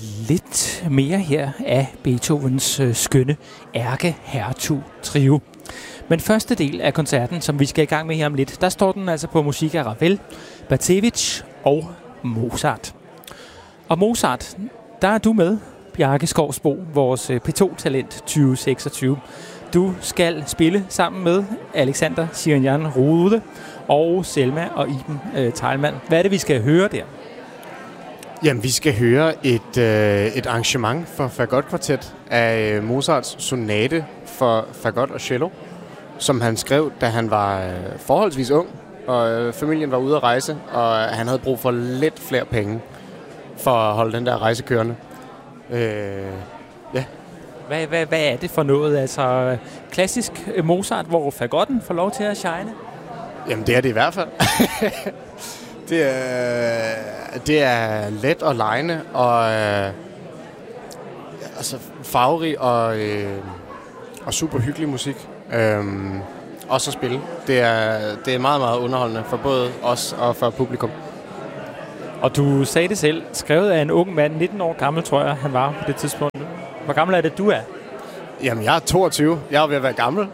lidt mere her af Beethovens skønne ærkehertug-trio. Men første del af koncerten, som vi skal i gang med her om lidt, der står den altså på musik af Ravel, Batevich og Mozart. Og Mozart, der er du med, Bjarke Skovsbo, vores P2-talent 2026. Du skal spille sammen med Alexander Sirinian Rude og Selma og Iben Teilmann. Hvad er det, vi skal høre der? Jamen, vi skal høre et arrangement for fagotkvartet af Mozarts sonate for fagot og cello, som han skrev, da han var forholdsvis ung, og familien var ude at rejse, og han havde brug for lidt flere penge for at holde den der rejse kørende. Ja. Hvad er det for noget? Altså klassisk Mozart, hvor fagotten får lov til at shine? Jamen, det er det i hvert fald. Det er let og lejende og altså farverig og super hyggelig musik. Også at spille. Det er meget, meget underholdende for både os og for publikum. Og du sagde det selv, skrevet af en ung mand, 19 år gammel, tror jeg, han var på det tidspunkt. Hvor gammel er det, du er? Jamen, jeg er 22. Jeg er ved at være gammel.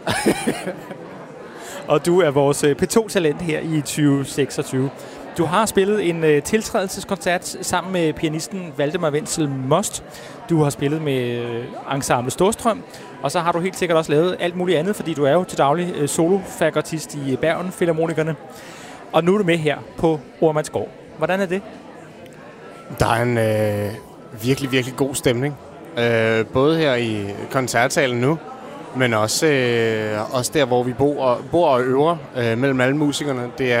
Og du er vores P2-talent her i 2026. Du har spillet en tiltrædelseskoncert sammen med pianisten Valdemar Wenzel Most. Du har spillet med Ensemble Storstrøm, og så har du helt sikkert også lavet alt muligt andet, fordi du er jo til daglig solofagotist i Bergen Filharmonikerne. Og nu er du med her på Oremandsgård. Hvordan er det? Der er en virkelig, virkelig god stemning. Både her i koncertsalen nu, men også der, hvor vi bor og øver mellem alle musikerne. Det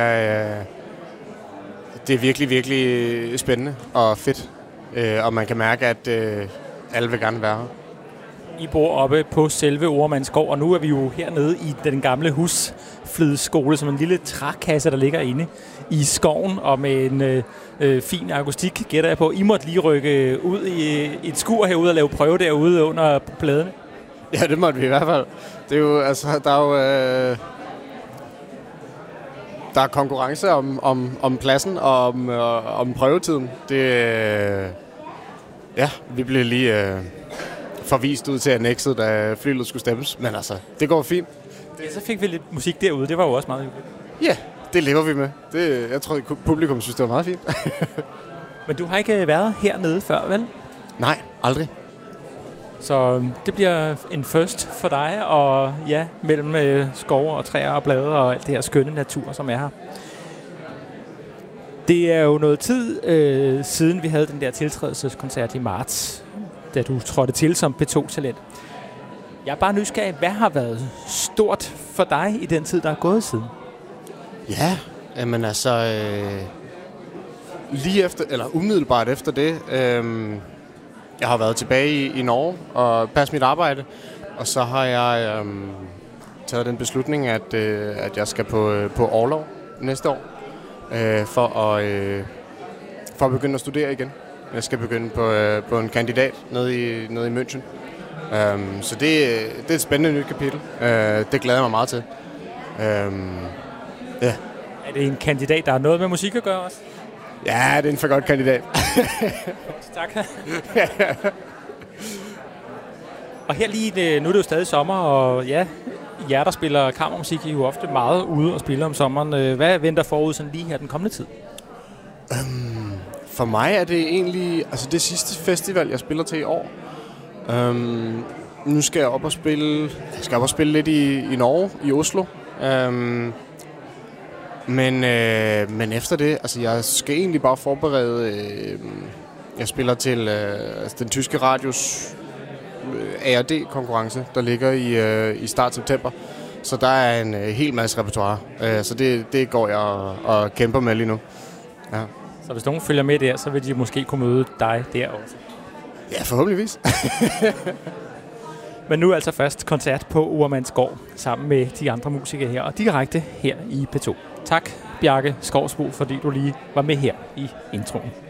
er virkelig, virkelig spændende og fedt. Og man kan mærke, at alle vil gerne være her. I bor oppe på selve Oremandsgård, og nu er vi jo hernede i den gamle husflidsskole, som en lille trækasse, der ligger inde i skoven, og med en fin akustik, gætter jeg på. I måtte lige rykke ud i et skur herude og lave prøve derude under pladene. Ja, det måtte vi i hvert fald. Det er jo, altså, der er konkurrence om pladsen og om prøvetiden. Vi blev lige forvist ud til annexet, da flyet skulle stemmes. Men altså, det går fint. Ja, så fik vi lidt musik derude. Det var jo også meget hyggeligt. Ja, det lever vi med. Jeg tror, publikum synes, det var meget fint. Men du har ikke været hernede før, vel? Nej, aldrig. Så det bliver en first for dig, og ja, mellem skove og træer og blade og alt det her skønne natur, som er her. Det er jo noget tid siden vi havde den der tiltrædelseskoncert i marts, da du trådte til som P2-talent. Jeg er bare nysgerrig, hvad har været stort for dig i den tid, der er gået siden? Ja, men altså lige efter, eller umiddelbart efter det, jeg har været tilbage i Norge og passet mit arbejde, og så har jeg taget den beslutning, at jeg skal på orlov næste år for at begynde at studere igen. Jeg skal begynde på en kandidat nede i München. Så det er et spændende nyt kapitel. Det glæder jeg mig meget til. Ja. Er det en kandidat, der har noget med musik at gøre også? Ja, det er en for godt kandidat. Tak. Og her lige, nu er det jo stadig sommer, og ja, jer, der spiller kammermusik, I er jo ofte meget ude og spille om sommeren. Hvad venter forud sådan lige her den kommende tid? For mig er det egentlig det sidste festival, jeg spiller til i år. Nu skal jeg op og spille. Jeg skal op og spille lidt i Norge, i Oslo. Men efter det, jeg skal egentlig bare forberede. Jeg spiller til den tyske radios ARD-konkurrence, der ligger i start september. Så der er en hel masse repertoire. Så det går jeg og kæmper med lige nu. Ja. Så hvis nogen følger med der, så vil de måske kunne møde dig der også. Ja, forhåbentligvis. Men nu altså først koncert på Oremandsgård sammen med de andre musikere her, og direkte her i P2. Tak, Bjarke Skovsbo, fordi du lige var med her i introen.